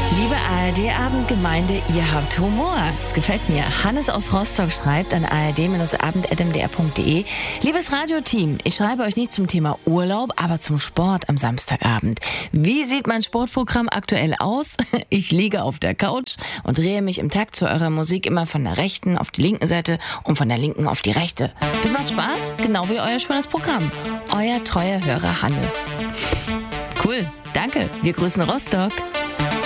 Liebe ARD-Abendgemeinde, ihr habt Humor. Es gefällt mir. Hannes aus Rostock schreibt an ard-abend@mdr.de: Liebes Radioteam, ich schreibe euch nicht zum Thema Urlaub, aber zum Sport am Samstagabend. Wie sieht mein Sportprogramm aktuell aus? Ich liege auf der Couch und drehe mich im Takt zu eurer Musik immer von der rechten auf die linken Seite und von der linken auf die rechte. Das macht Spaß, genau wie euer schönes Programm. Euer treuer Hörer Hannes. Cool, danke. Wir grüßen Rostock.